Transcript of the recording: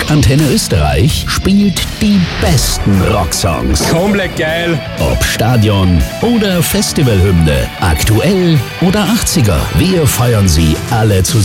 Antenne Österreich spielt die besten Rocksongs. Komplett geil. Ob Stadion oder Festivalhymne, aktuell oder 80er. Wir feiern sie alle zusammen.